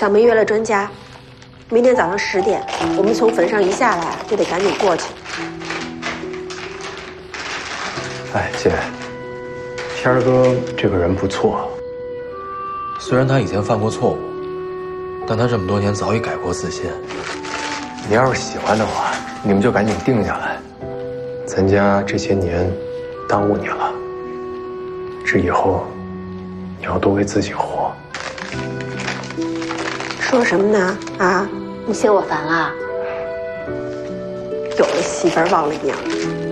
小梅约了专家，明天早上10点，我们从坟上一下来就得赶紧过去。 哎，姐，天儿哥这个人不错， 虽然他以前犯过错误，但他这么多年早已改过自新。 你要是喜欢的话，你们就赶紧定下来。咱家这些年耽误你了，这以后你要多为自己活。 说什么呢？啊，你嫌我烦了？有了媳妇儿忘了娘。